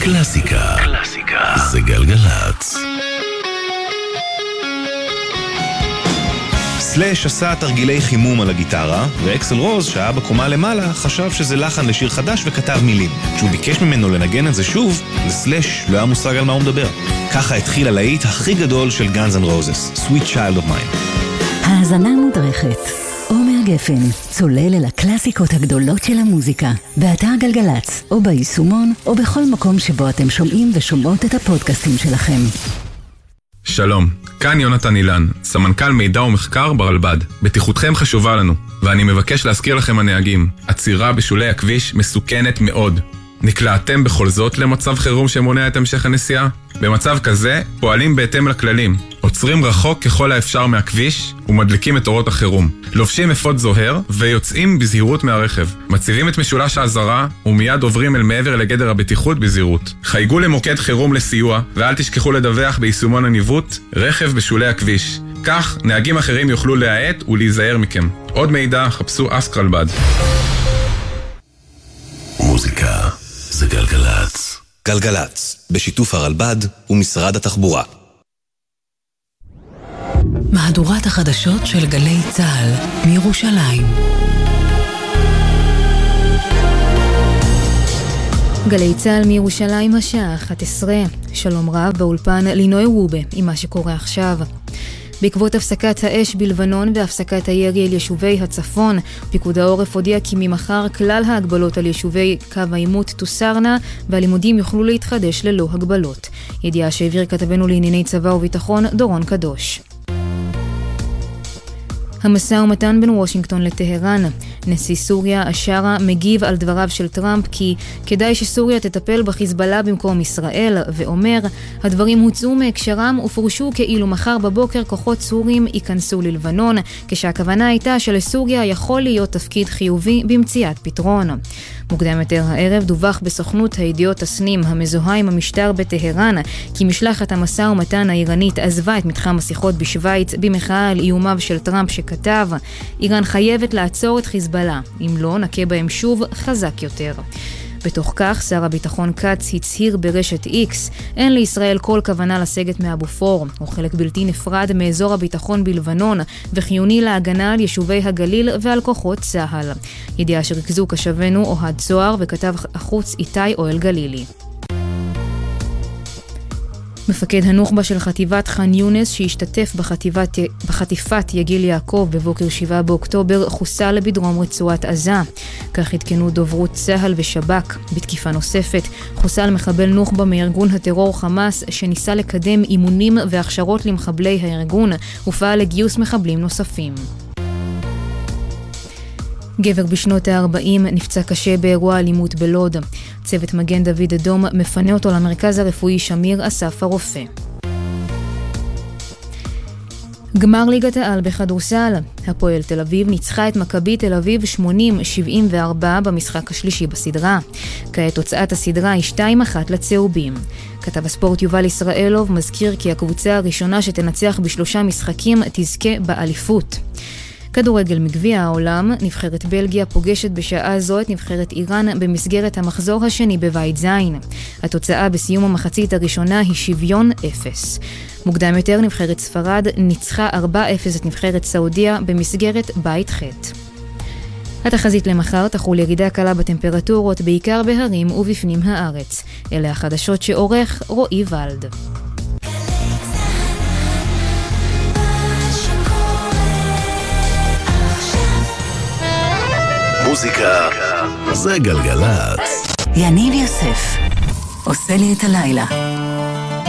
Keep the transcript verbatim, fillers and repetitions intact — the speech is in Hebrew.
קלאסיקה. קלאסיקה. זה גלגלצ. סלאש עשה תרגילי חימום על הגיטרה, ואקסל רוז, שהיה בקומה למעלה, חשב שזה לחן לשיר חדש וכתב מילים. כשהוא ביקש ממנו לנגן את זה שוב, לסלאש לא היה מושג על מה הוא מדבר. ככה התחיל הלהיט הכי גדול של Guns N' Roses, Sweet Child of Mine. האזנה מודרכת. עומר גפן, צולל אל הקלאסיקות הגדולות של המוזיקה, באתר גלגלצ, או ביישומון, או בכל מקום שבו אתם שומעים ושומעות את הפודקאסטים שלכם. שלום, כאן יונתן אילן, סמנכ"ל מידע ומחקר ברלב"ד. בטיחותכם חשובה לנו, ואני מבקש להזכיר לכם הנהגים, עצירה בשולי הכביש מסוכנת מאוד. נקלעתם בכל זאת למצב חירום שמונע את המשך הנסיעה? במצב כזה פועלים בהתאם לכללים, עוצרים רחוק ככל האפשר מהכביש ומדליקים את אורות החירום, לובשים אפוד זוהר ויוצאים בזהירות מהרכב, מציבים את משולש האזהרה ומיד עוברים אל מעבר לגדר הבטיחות בזהירות. חייגו למוקד חירום לסיוע ואל תשכחו לדווח ביישומון הניווט רכב בשולי הכביש, כך נהגים אחרים יוכלו להאט ולהיזהר מכם. עוד מידע חפשו אסק רלב"ד. מוזיקה זה גלגלצ. גלגלצ, בשיתוף הרלב"ד ומשרד התחבורה. מהדורת החדשות של גלי צהל מירושלים. גלי צהל מירושלים השעה אחת עשרה. שלום רב באולפן לינוי וובה עם מה שקורה עכשיו. בעקבות הפסקת האש בלבנון והפסקת הירי על יישובי הצפון, פיקוד העורף הודיע כי ממחר כלל ההגבלות על יישובי קו העימות תוסרנה והלימודים יוכלו להתחדש ללא הגבלות. ידיעה שהעביר כתבנו לענייני צבא וביטחון דורון קדוש. המשא ומתן בין וושינגטון לטהרן. נשיא סוריה אשרה מגיב על דבריו של טראמפ כי כדאי שסוריה תטפל בחיזבאללה במקום ישראל, ואומר הדברים הוצאו מהקשרם ופורשו כאילו מחר בבוקר כוחות סורים ייכנסו ללבנון, כשהכוונה הייתה שלסוריה יכול להיות תפקיד חיובי במציאת פתרון. מוקדם יותר הערב דווח בסוכנות הידיעות הסנים המזוהה עם המשטר בטהרן כי משלחת המשא ומתן האיראנית עזבה את מתחם השיחות בשוויץ במחאה על איומיו של טראמפ שכתב איראן חייבת לעצור את חיזבאללה, אם לא נקה בהם שוב חזק יותר. בתוך כך שר הביטחון קץ הצהיר ברשת איקס אין לישראל כל כוונה לסגת מאבופור, הוא חלק בלתי נפרד מאזור הביטחון בלבנון וחיוני להגנה על יישובי הגליל ועל כוחות צהל. ידיעה שריכזו קשבנו אוהד זוהר וכתב החוץ איתי אוהל גלילי. מפקד הנוח'בה של חטיבת חאן יונס שהשתתף בחטיבת, בחטיפת יגיל יעקב בבוקר שבעה באוקטובר חוסל בדרום רצועת עזה. כך התקנו דוברות צהל ושב"כ. בתקיפה נוספת חוסל מחבל נוח'בה מארגון הטרור חמאס שניסה לקדם אימונים והכשרות למחבלי הארגון ופעל לגיוס מחבלים נוספים. גבר בשנות ה-ארבעים נפצע קשה באירוע אלימות בלוד. צוות מגן דוד אדום מפנה אותו למרכז הרפואי שמיר אסף הרופא. גמר ליגת העל בכדורסל. הפועל תל אביב ניצחה את מכבי תל אביב שמונים שבעים וארבע במשחק השלישי בסדרה. כעת תוצאת הסדרה היא שתיים אחת לצהובים. כתב הספורט יובל ישראלוב מזכיר כי הקבוצה הראשונה שתנצח בשלושה משחקים תזכה באליפות. כדורגל מגביע העולם, נבחרת בלגיה פוגשת בשעה זו את נבחרת איראן במסגרת המחזור השני בבית זין. התוצאה בסיום המחצית הראשונה היא שוויון אפס. מוקדם יותר נבחרת ספרד ניצחה ארבע אפס את נבחרת סעודיה במסגרת בית ח'. התחזית למחר תחול ירידה קלה בטמפרטורות בעיקר בהרים ובפנים הארץ. אלה החדשות שעורך רועי ולד. מוזיקה זה גלגלצ. יניב יוסף עושה לי את הלילה.